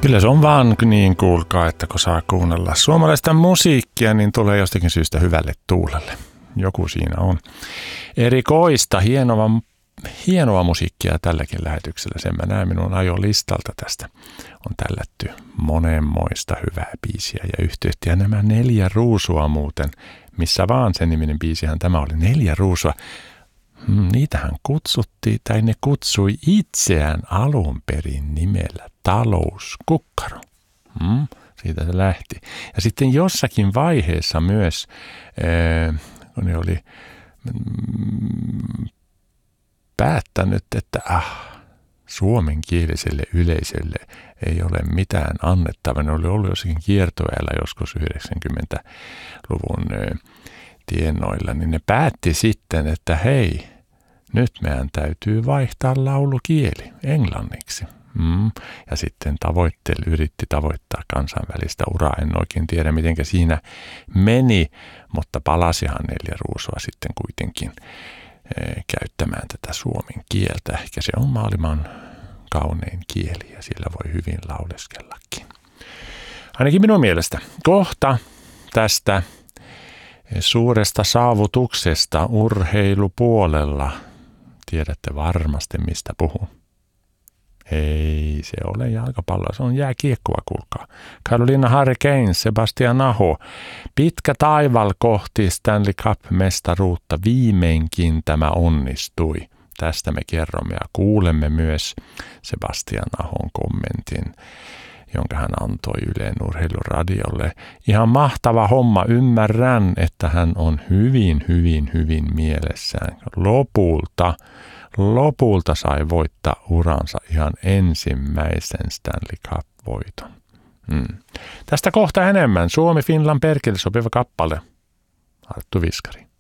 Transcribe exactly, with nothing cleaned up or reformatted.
Kyllä se on vaan niin, kuulkaa, että kun saa kuunnella suomalaista musiikkia, niin tulee jostakin syystä hyvälle tuulelle. Joku siinä on. Erikoista, hienoa, hienoa musiikkia tälläkin lähetyksellä. Sen mä näen minun ajolistalta tästä. On tällätty monenmoista hyvää biisiä ja yhteyttä. Ja nämä neljä ruusua muuten, missä vaan sen niminen biisihän tämä oli, neljä ruusua. Niitähän kutsuttiin, tai ne kutsui itseään alun perin nimellä talouskukkaro. Hmm, siitä se lähti. Ja sitten jossakin vaiheessa myös, ee, kun ne oli mm, päättänyt, että ah, suomenkieliselle yleisölle ei ole mitään annettavaa. Ne oli ollut jossakin kiertueella joskus yhdeksänkymmentäluvun ee, tienoilla, niin ne päätti sitten, että hei, nyt meidän täytyy vaihtaa laulukieli englanniksi. Mm. Ja sitten tavoitteli, yritti tavoittaa kansainvälistä uraa. En oikein tiedä, miten siinä meni, mutta palasihan neljä ruusua sitten kuitenkin e, käyttämään tätä suomen kieltä. Ehkä se on maailman kaunein kieli ja sillä voi hyvin lauleskellakin. Ainakin minun mielestä. Kohta tästä suuresta saavutuksesta urheilupuolella. Tiedätte varmasti, mistä puhun. Ei se ole jalkapalloa, se on jääkiekkoa, kuulkaa. Carolina Hurricanes, Sebastian Aho. Pitkä taival kohti Stanley Cup-mestaruutta. Viimeinkin tämä onnistui. Tästä me kerromme ja kuulemme myös Sebastian Ahon kommentin, jonka hän antoi Ylen urheiluradiolle. Ihan mahtava homma. Ymmärrän, että hän on hyvin, hyvin, hyvin mielessään. Lopulta, lopulta sai voittaa uransa ihan ensimmäisen Stanley Cup-voiton. Hmm. Tästä kohta enemmän. Suomi-Finland perkele sopiva kappale. Arttu Viskari.